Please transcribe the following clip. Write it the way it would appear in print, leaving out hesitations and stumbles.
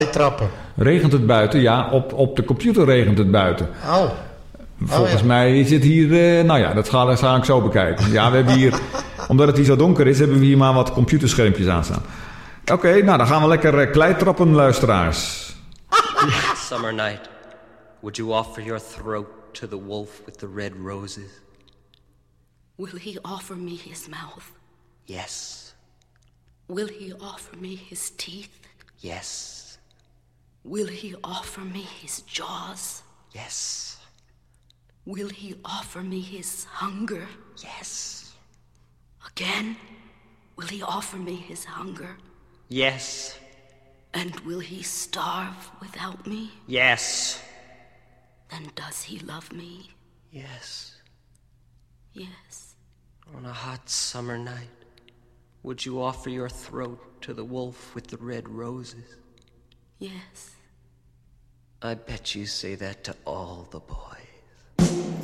Trappen. Regent het buiten? Ja, op de computer regent het buiten. Oh. Volgens mij is het hier... dat ga ik zo bekijken. Ja, we hebben hier... Omdat het hier zo donker is, hebben we hier maar wat computerschermpjes aanstaan. Oké, dan gaan we lekker kleitrappen, luisteraars. Summer night, would you offer your throat to the wolf with the red roses? Will he offer me his mouth? Yes. Will he offer me his teeth? Yes. Will he offer me his jaws? Yes. Will he offer me his hunger? Yes. Again, will he offer me his hunger? Yes. And will he starve without me? Yes. Then does he love me? Yes. Yes. On a hot summer night, would you offer your throat to the wolf with the red roses? Yes. I bet you say that to all the boys.